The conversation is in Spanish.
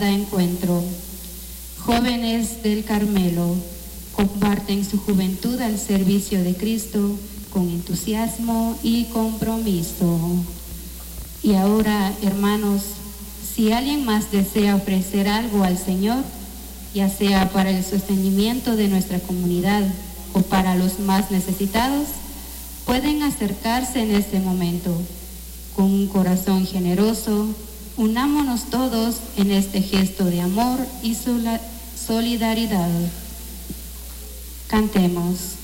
encuentro. Jóvenes del Carmelo comparten su juventud al servicio de Cristo con entusiasmo y compromiso. Y ahora, hermanos, si alguien más desea ofrecer algo al Señor, ya sea para el sostenimiento de nuestra comunidad o para los más necesitados, pueden acercarse en este momento. Con un corazón generoso, unámonos todos en este gesto de amor y solidaridad. Cantemos.